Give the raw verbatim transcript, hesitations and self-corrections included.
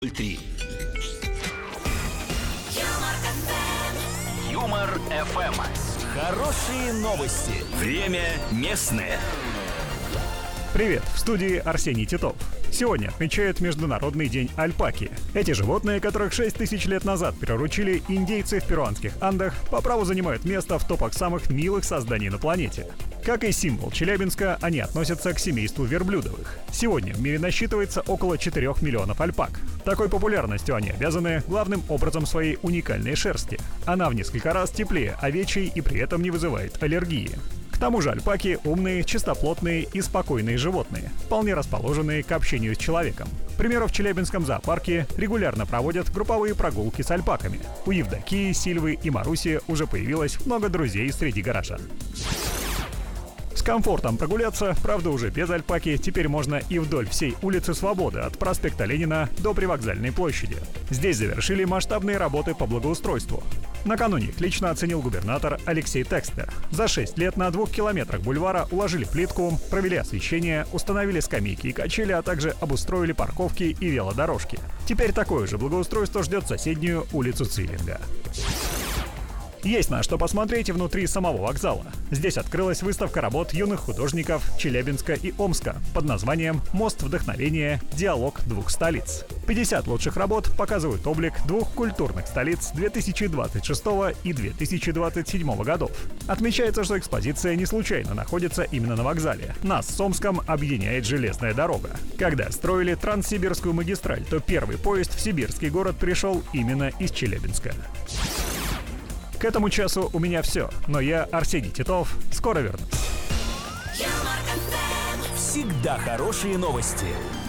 три. Юмор эф эм. Хорошие новости. Время местное. Привет, в студии Арсений Титов. Сегодня отмечают Международный день альпаки. Эти животные, которых шесть тысяч лет назад приручили индейцы в перуанских Андах, по праву занимают место в топах самых милых созданий на планете. Как и символ Челябинска, они относятся к семейству верблюдовых. Сегодня в мире насчитывается около четырёх миллионов альпак. Такой популярностью они обязаны главным образом своей уникальной шерсти. Она в несколько раз теплее овечьей и при этом не вызывает аллергии. К тому же альпаки — умные, чистоплотные и спокойные животные, вполне расположенные к общению с человеком. К примеру, в Челябинском зоопарке регулярно проводят групповые прогулки с альпаками. У Евдокии, Сильвы и Маруси уже появилось много друзей среди горожан. С комфортом прогуляться, правда уже без альпаки, теперь можно и вдоль всей улицы Свободы от проспекта Ленина до Привокзальной площади. Здесь завершили масштабные работы по благоустройству. Накануне их лично оценил губернатор Алексей Текстер. За шесть лет на двух километрах бульвара уложили плитку, провели освещение, установили скамейки и качели, а также обустроили парковки и велодорожки. Теперь такое же благоустройство ждет соседнюю улицу Цвиллинга. Есть на что посмотреть внутри самого вокзала. Здесь открылась выставка работ юных художников Челябинска и Омска под названием «Мост вдохновения. Диалог двух столиц». пятьдесят лучших работ показывают облик двух культурных столиц две тысячи двадцать шестого и две тысячи двадцать седьмого годов. Отмечается, что экспозиция не случайно находится именно на вокзале. Нас с Омском объединяет железная дорога. Когда строили Транссибирскую магистраль, то первый поезд в сибирский город пришел именно из Челябинска. К этому часу у меня все, но я, Арсений Титов, скоро вернусь. Всегда хорошие новости.